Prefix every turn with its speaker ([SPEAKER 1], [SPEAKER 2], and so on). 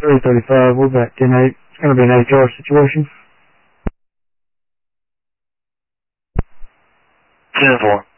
[SPEAKER 1] 335, we're back 10-8. It's going to be an HR situation.
[SPEAKER 2] 10-4.